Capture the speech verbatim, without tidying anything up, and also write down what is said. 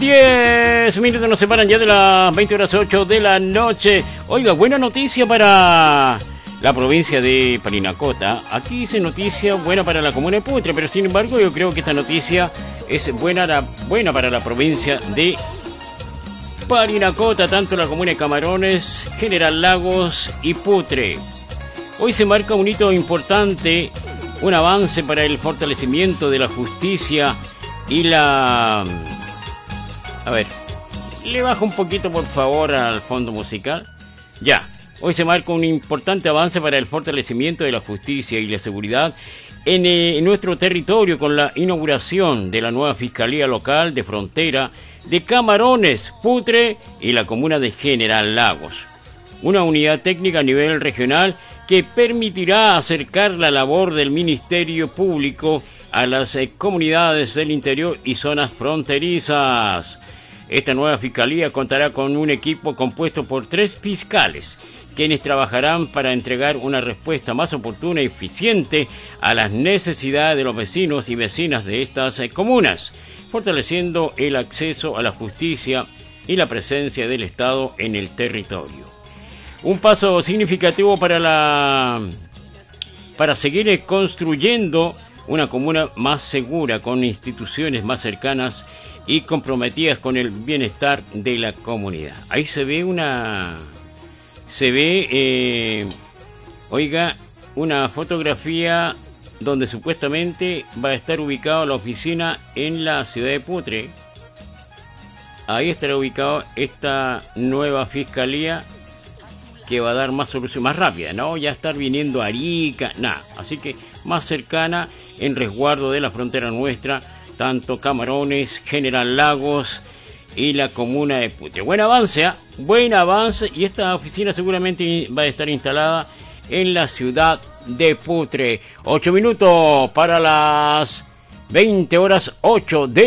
diez minutos nos separan ya de las veinte horas ocho de la noche. Oiga, buena noticia para la provincia de Parinacota. Aquí dice noticia buena para la comuna de Putre, pero sin embargo yo creo que esta noticia es buena, buena para la provincia de Parinacota, tanto la comuna de Camarones, General Lagos y Putre. Hoy se marca un hito importante, un avance para el fortalecimiento de la justicia y la... A ver, le bajo un poquito por favor al fondo musical. Ya, hoy se marca un importante avance para el fortalecimiento de la justicia y la seguridad en, eh, en nuestro territorio con la inauguración de la nueva Fiscalía Local de Frontera de Camarones, Putre y la comuna de General Lagos. Una unidad técnica a nivel regional que permitirá acercar la labor del Ministerio Público a las eh, comunidades del interior y zonas fronterizas. Esta nueva fiscalía contará con un equipo compuesto por tres fiscales, quienes trabajarán para entregar una respuesta más oportuna y eficiente a las necesidades de los vecinos y vecinas de estas eh, comunas, fortaleciendo el acceso a la justicia y la presencia del Estado en el territorio. Un paso significativo para la para seguir construyendo una comuna más segura, con instituciones más cercanas y comprometidas con el bienestar de la comunidad. Ahí se ve una se ve eh, oiga, una fotografía donde supuestamente va a estar ubicada la oficina en la ciudad de Putre. Ahí estará ubicada esta nueva fiscalía que va a dar más solución, más rápida, ¿no? Ya estar viniendo a Arica, nada. Así que más cercana, en resguardo de la frontera nuestra, tanto Camarones, General Lagos y la comuna de Putre. Buen avance, ¿eh? Buen avance, y esta oficina seguramente va a estar instalada en la ciudad de Putre. Ocho minutos para las veinte horas ocho de